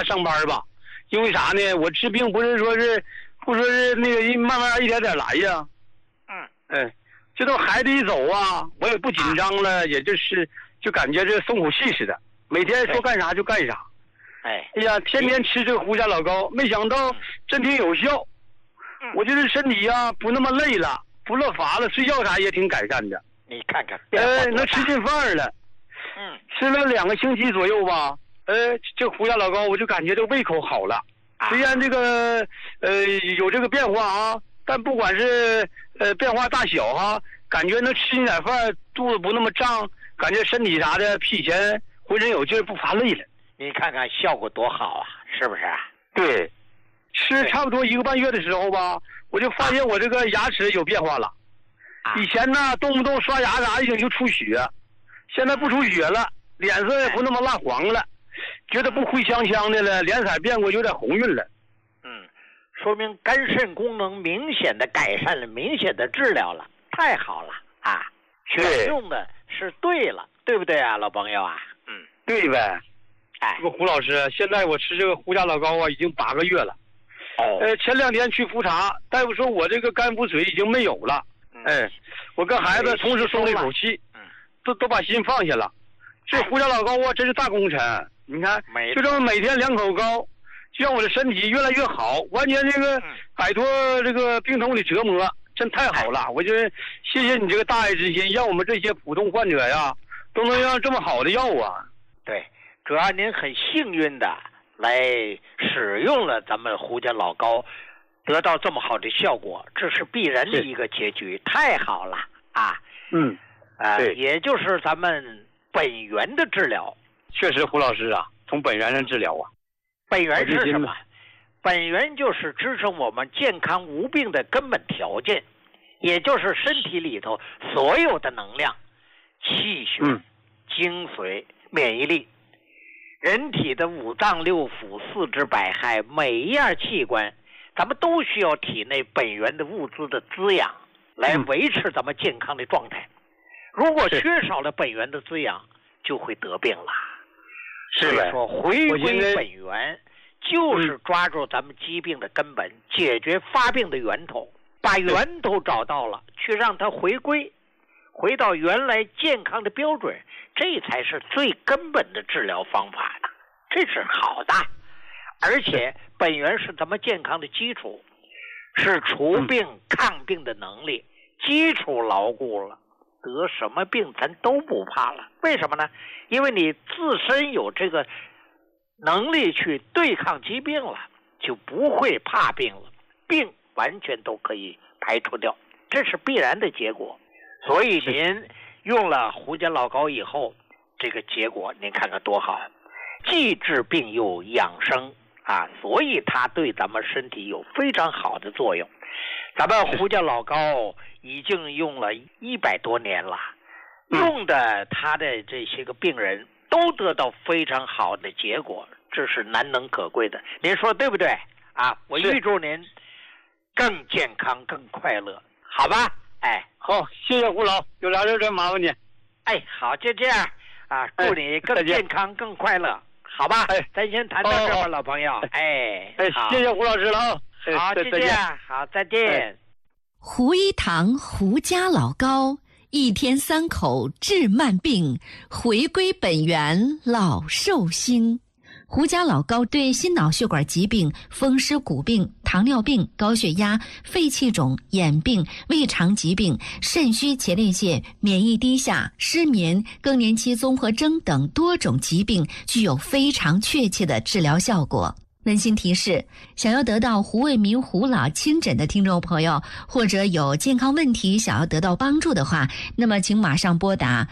家上班吧。因为啥呢？我治病不是说是那个慢慢一点点来呀。这都孩子一走啊，我也不紧张了，也就感觉这松口气似的，每天说干啥就干啥。哎呀，天天吃这个胡家老高，没想到真挺有效。我觉得身体呀不那么累了，不乐乏了，睡觉啥也挺改善的。 你看看， 能吃进饭了。吃了2个星期左右吧。这胡家老高我就感觉这胃口好了。虽然这个有这个变化啊，但不管是变化大小哈，感觉能吃进点饭，肚子不那么胀，感觉身体啥的比以前浑身有劲儿，不乏累了。 你看看效果多好啊，是不是？ 对，吃差不多1个半月的时候吧，我就发现我这个牙齿有变化了。以前呢，动不动刷牙啥一整就出血，现在不出血了，脸色也不那么蜡黄了，觉得不灰香香的了，脸色变过，有点红晕了。 说明肝肾功能明显的改善了，明显的治疗了，太好了啊！选用的是对了，对不对啊，老朋友啊？ 对呗。这个胡老师，现在我吃这个胡家老高啊，已经8个月了。前2天去复查，大夫说我这个肝腹水已经没有了。我跟孩子同时松了一口气，都把心放下了。这胡家老高啊，真是大功臣。你看，就这么每天2口高，就让我的身体越来越好，完全这个摆脱这个病痛的折磨，真太好了。我觉得谢谢你这个大爱之心，让我们这些普通患者呀，都能让这么好的药啊。 对，主要您很幸运的来使用了咱们胡家老高，得到这么好的效果，这是必然的一个结局，太好了啊！也就是咱们本源的治疗。 确实，胡老师啊，从本源上治疗啊。 本源是什么？本源就是支撑我们健康无病的根本条件，也就是身体里头所有的能量、气血、精髓、免疫力。人体的5脏6腑、4肢百骸，每一样器官，咱们都需要体内本源的物资的滋养，来维持咱们健康的状态。如果缺少了本源的滋养，就会得病了。所以说，回归本源就是抓住咱们疾病的根本，解决发病的源头，把源头找到了，去让它回到原来健康的标准，这才是最根本的治疗方法的，这是好的。而且本源是咱们健康的基础，是除病抗病的能力，基础牢固了，得什么病咱都不怕了。为什么呢？因为你自身有这个能力去对抗疾病了，就不会怕病了，病完全都可以排除掉，这是必然的结果。所以您用了胡家老高以后，这个结果您看看多好，既治病又养生啊！所以它对咱们身体有非常好的作用。咱们胡家老高已经用了100多年了，用的他的这些个病人都得到非常好的结果，这是难能可贵的。您说对不对啊？我预祝您更健康更快乐，好吧？ 好，谢谢胡老，有啥事再麻烦你。 好，就这样啊，祝你更健康更快乐，好吧？咱先谈到这吧，老朋友。好， 谢谢胡老师了啊。 好，就这样，好，再见。 胡一堂胡家老高，1天3口治慢病，回归本源老寿星。胡家老高对心脑血管疾病、风湿骨病、糖尿病、高血压、肺气肿、眼病、胃肠疾病、肾虚前列腺、免疫低下、失眠、更年期综合征等多种疾病具有非常确切的治疗效果。温馨提示，想要得到胡卫民胡老亲诊的听众朋友，或者有健康问题想要得到帮助的话，那么请马上拨打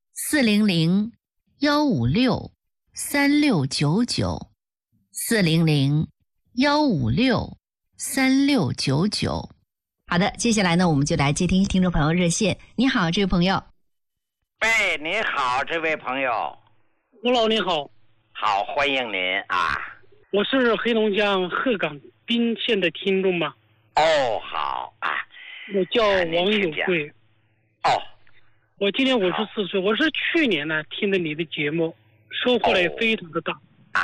400-156-3699，400-156-3699。好的，接下来呢，我们就来接听听众朋友热线。你好，这位朋友。 你好，这位朋友。 胡老你好。 好，欢迎您啊。 我是黑龙江鹤岗宾县的听众吗？ 好啊。 我叫王有贵。我今年54岁，我是去年呢听的你的节目，收获了也非常的大。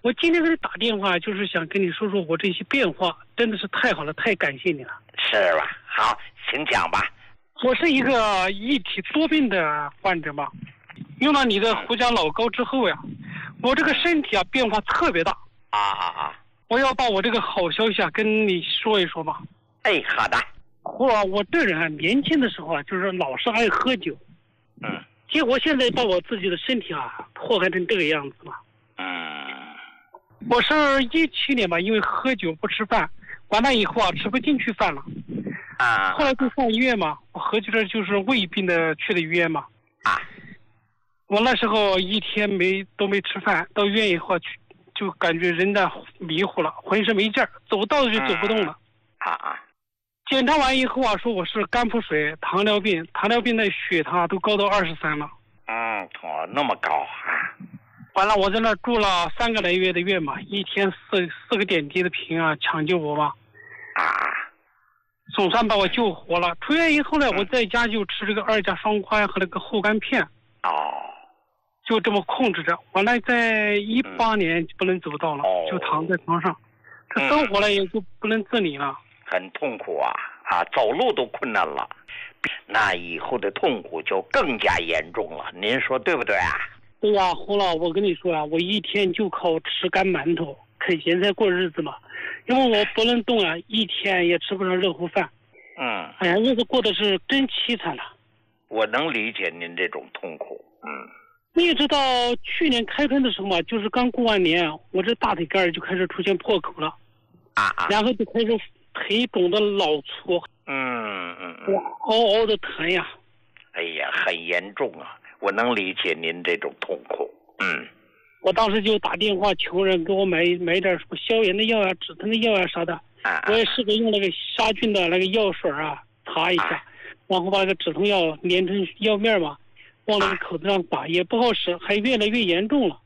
我今天给你打电话，就是想跟你说说我这些变化，真的是太好了，太感谢你了。 是吧？好，请讲吧。 我是一个一体多病的患者嘛，用了你的胡椒老膏之后呀，我这个身体啊变化特别大。我要把我这个好消息啊跟你说一说吧。 哎，好的。 我这人啊，年轻的时候啊，就是老是爱喝酒。结果现在把我自己的身体啊祸害成这个样子了。我是17年吧，因为喝酒不吃饭，完了以后啊吃不进去饭了。后来就上医院嘛，我合计着就是胃病的去的医院嘛。我那时候一天都没吃饭，到医院以后就感觉人的迷糊了，浑身没劲儿，走道就走不动了。检查完以后啊，说我是肝腹水、糖尿病的血糖都高到23了。 那么高完了，我在那住了3个来月的院嘛，一天四个点滴的瓶啊，抢救我嘛。总算把我救活了。出院以后呢，我在家就吃这个2价双胍和那个护肝片。就这么控制着。完了，在18年不能走道了，就躺在床上，这生活了也就不能自理了。 很痛苦走路都困难了，那以后的痛苦就更加严重了，您说对不对啊？ 对呀，胡老，我跟你说啊，我一天就靠吃干馒头啃咸菜过日子嘛，因为我不能动啊，一天也吃不上热乎饭。哎呀，日子过得是真凄惨了。 我能理解您这种痛苦。 一直到去年开春的时候嘛，就是刚过完年，我这大腿根就开始出现破口了。然后就开始腿肿的老粗。嗷嗷的疼呀。 哎呀，很严重啊，我能理解您这种痛苦。 我当时就打电话求人给我买点什么消炎的药啊、止疼的药啊啥的。我也试着用那个杀菌的那个药水啊擦一下，然后把那个止痛药粘成药面嘛，往那个口子上打，也不好使，还越来越严重了。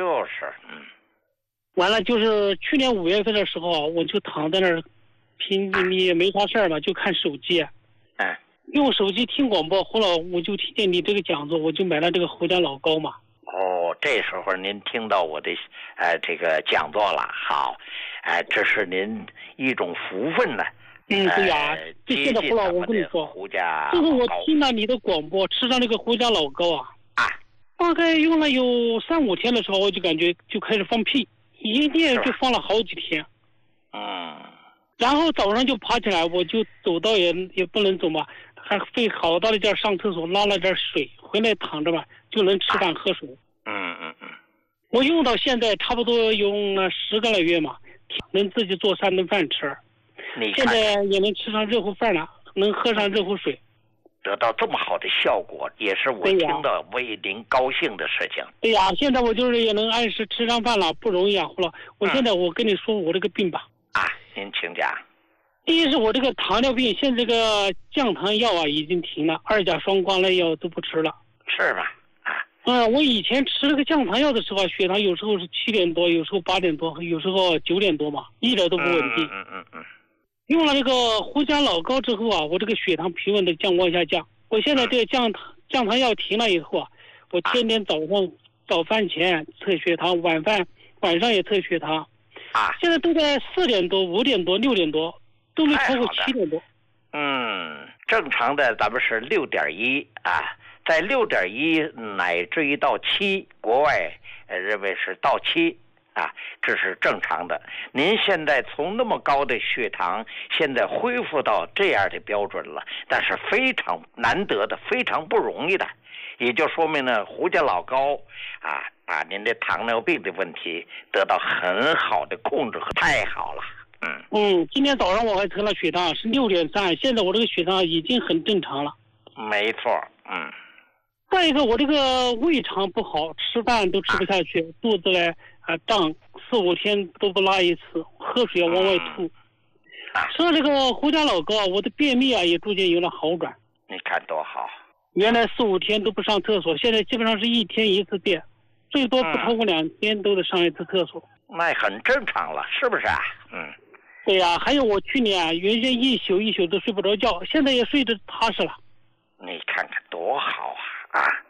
完了，就是去年5月份的时候，我就躺在那儿，平时也没啥事儿嘛，就看手机。用手机听广播，后来我就听见你这个讲座，我就买了这个胡椒老膏嘛。 这时候您听到我的这个讲座了，好，这是您一种福分呢。 对呀，这现在胡老，我跟你说，就是我听了你的广播，吃上这个胡椒老膏大概用了有3-5天的时候，我就感觉就开始放屁，一天就放了好几天。然后早上就爬起来，我就走道也不能走嘛，还费好大的劲上厕所拉了点水，回来躺着吧就能吃饭喝水。我用到现在差不多用了10个来月嘛，能自己做3顿饭吃。现在也能吃上热乎饭了，能喝上热乎水。 得到这么好的效果，也是我听到为您高兴的事情。 对呀，现在我就是也能按时吃上饭了，不容易啊，胡老。我现在我跟你说我这个病吧。 您请讲。 第一是我这个糖尿病，现在这个降糖药啊已经停了，2价双胍类药都不吃了。 是吧？ 我以前吃这个降糖药的时候，血糖有时候是7点多，有时候8点多，有时候9点多嘛，一点都不稳定。用了这个胡椒老膏之后啊，我这个血糖平稳的往下降。我现在这个降糖药停了以后啊，我天天早饭前测血糖，晚上也测血糖。现在都在4点多、5点多、6点多，都没超过7点多。 正常的咱们是6.1在6.1乃至于到7，国外认为是到7这是正常的。您现在从那么高的血糖，现在恢复到这样的标准了，但是非常难得的，非常不容易的，也就说明呢，胡椒老膏把您的糖尿病的问题得到很好的控制，太好了。 今天早上我还测了血糖是6.3，现在我这个血糖已经很正常了。 没错。 再一个，我这个胃肠不好，吃饭都吃不下去，肚子呢胀，4-5天都不拉一次，喝水要往外吐。吃了这个胡椒老膏，我的便秘也逐渐有了好转。 你看多好！ 原来4-5天都不上厕所，现在基本上是1天1次便，最多不超过2天都得上一次厕所。 那很正常了，是不是啊？ 对呀，还有我去年原先一宿都睡不着觉，现在也睡得踏实了。 你看看多好啊！这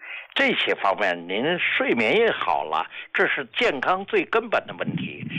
这些方面您睡眠也好了，这是健康最根本的问题。